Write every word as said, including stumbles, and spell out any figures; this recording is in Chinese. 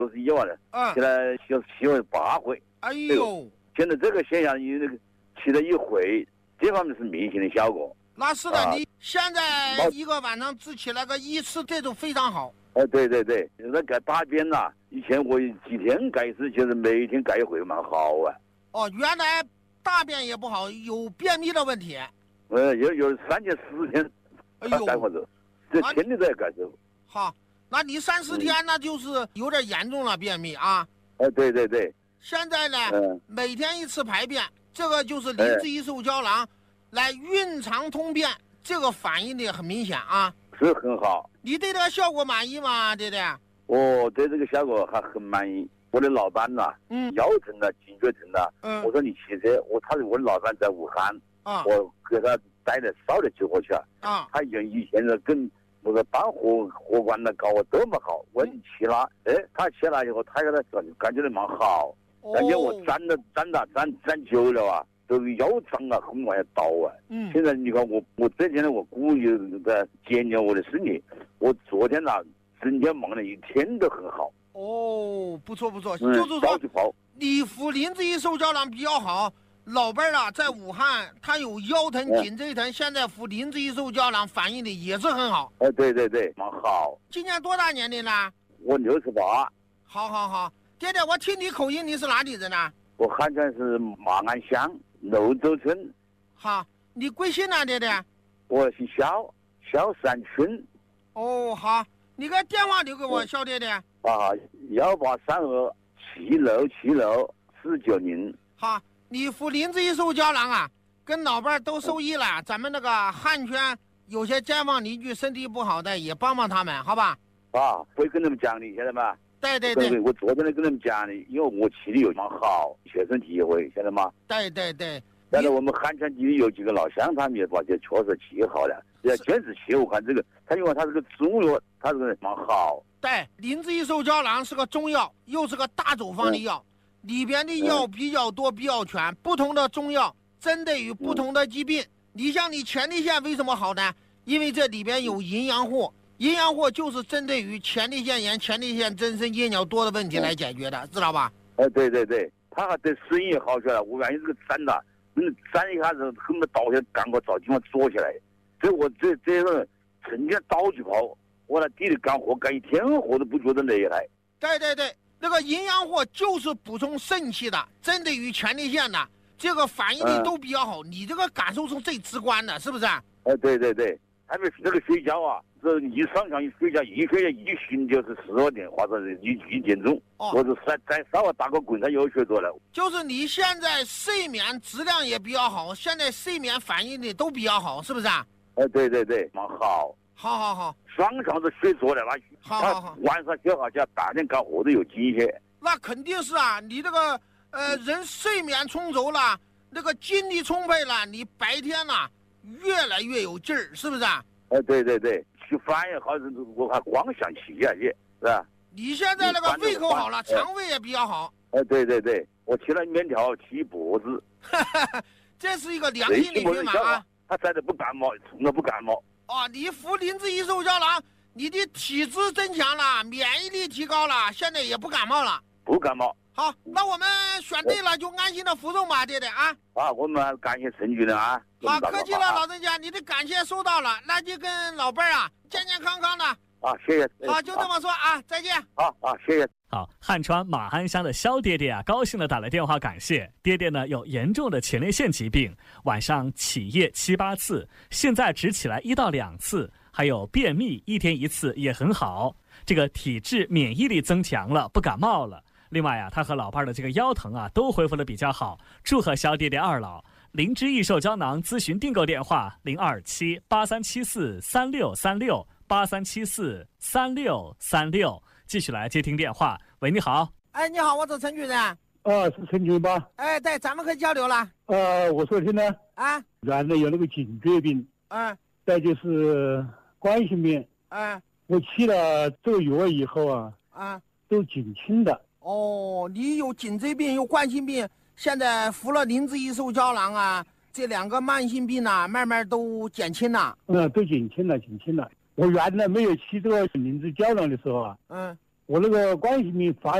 都是一万的， 啊， 现在就是七回八回。 哎呦， 现在这个现象，因为那个骑了一回，这方面是明显的效果。 那是的， 啊、 你现在一个晚上只起来个一次，这种非常好。 哎，对对对，那改大便呐、以前我几天改一次，现在每天改一回，蛮好啊。 哦，原来大便也不好，有便秘的问题。 呃，有有三天四天， 哎呦， 改过走，这天天都要改走。 好，那你三四天那就是有点严重了便秘啊。 哎，对对对。 现在呢， 嗯、 每天一次排便，这个就是灵芝一瘦胶囊，来运肠通便，这个反应的很明显啊。 是很好。 你对这个效果满意吗，爹爹？ 我对这个效果还很满意。我的老板呐、啊， 嗯， 腰疼了，颈椎疼了， 嗯， 我说你骑车，我他是我的老板在武汉， 啊， 我给他带了烧的酒过去啊， 啊， 他原以前的跟那个搬货货管的搞我多么好，我一骑了，哎，他骑了以后，他给他感觉得蛮好， 哦、 感觉我站的站的站站久了啊，这个腰伤啊很往下倒啊， 嗯， 现在你看我我这几天我故意在检验我的身体，我昨天呐、啊、整天忙了一天都很好。 哦，不错不错， 嗯、 就是说跑你服灵芝一瘦胶囊比较好。老伴儿啊，在武汉，他有腰疼、 嗯、 颈椎疼，现在服灵芝一瘦胶囊反应的也是很好。 哎，对对对，蛮好。 今年多大年龄了？ 我六十八。 好好好，爹爹，我听你口音，你是哪里人呢？ 我汉川是马鞍乡泸州村。 好，你贵姓呢，爹爹？ 我姓肖，肖山村。 哦，好，你个电话留给我，肖爹爹。 啊，幺八三二七六七六四九零。 好，你服灵芝一瘦胶囊啊，跟老伴儿都受益了。咱们那个汉圈有些街坊邻居身体不好的，也帮帮他们，好吧？ 啊，会跟他们讲的，晓得吗？ 对对对， 我昨天跟他们讲的，因为我骑的有蛮好，切身体会，晓得吗？ 对对对。 但是我们汉川地有几个老乡，他们也发现确实骑好了。要坚持骑，我看这个，他因为他是个中药，他这个蛮好。 对，灵芝一瘦胶囊是个中药，又是个大处方的药，嗯、里边的药比较多、比较全，不同的中药针对于不同的疾病。嗯、你像你前列腺为什么好呢？因为这里边有营养货，营养货就是针对于前列腺炎、前列腺增生、夜尿多的问题来解决的，嗯、知道吧？ 哎，对对对，他还对生意好起来。我感觉这个站的，嗯，站一下子恨不得倒下，赶快找地方坐起来。这我这这个成天到处跑。我在地里干活，干一天活都不觉得累害。 对对对，那个营养货就是补充肾气的，针对于前列腺的，这个反应力都比较好。嗯、你这个感受是最直观的，是不是？ 哎，对对对，还没那个睡觉啊，这一上床一睡觉，一睡觉一醒就是十二点或者一一点钟，哦、我就再再稍微打个滚，他又睡着了。 就是你现在睡眠质量也比较好，现在睡眠反应力都比较好，是不是啊？ 哎，对对对，蛮好。 好好好， 双床是睡着了，那好好好， 晚上睡好觉，白天干活都有精神。 那肯定是啊，你这个呃人睡眠充足了，那个精力充沛了，你白天呐、啊、越来越有劲儿，是不是啊？ 哎，对对对，吃饭也好，我还光想吃下去，是吧？ 你现在那个胃口好了，肠胃也比较好。 哎，对对对，我吃了面条，吃一脖子。 这是一个良性的循环啊。 他再都不感冒，从来不感冒。 哦，你服灵芝一瘦胶囊，你的体质增强了，免疫力提高了，现在也不感冒了。 不感冒。 好，那我们选对了，就安心的服用吧，爹爹啊。 啊，我们感谢陈局长啊。 好，客气了，老人家，你的感谢收到了，那就跟老伴儿啊健健康康的。 啊，谢谢。 好，就这么说啊，再见。 好啊，谢谢。 好，汉川马鞍乡的肖爹爹啊，高兴的打来电话感谢爹爹呢，有严重的前列腺疾病，晚上起夜七八次，现在只起来一到两次，还有便秘，一天一次也很好，这个体质免疫力增强了，不感冒了。另外啊，他和老伴的这个腰疼啊都恢复的比较好，祝贺肖爹爹二老。灵芝益寿胶囊咨询订购电话零二七八三七四三六三六八三七四三六三六。继续来接听电话。喂，你好。 哎，你好，我是陈局长。 啊，是陈局吧？ 哎，对，咱们可以交流了。 呃，我说听呢。 啊。 原来有那个颈椎病。 嗯。 再就是冠心病。 嗯。 我吃了这个药以后啊。 啊。 都减轻的。 哦，你有颈椎病，有冠心病，现在服了灵芝益寿胶囊啊，这两个慢性病啊，慢慢都减轻了。 嗯，都减轻了，减轻了。我原来没有吃这个灵芝胶囊的时候啊。 嗯。 我那个冠心病发